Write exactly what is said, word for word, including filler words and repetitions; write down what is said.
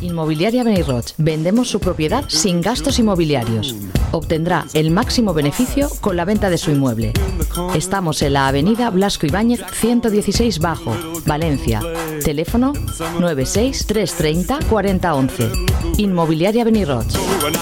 Inmobiliaria Beniroig. Vendemos su propiedad sin gastos inmobiliarios. Obtendrá el máximo beneficio con la venta de su inmueble. Estamos en la avenida Blasco Ibáñez ciento dieciséis Bajo, Valencia. Teléfono nueve seis tres treinta cuarenta once. Inmobiliaria Beniroig.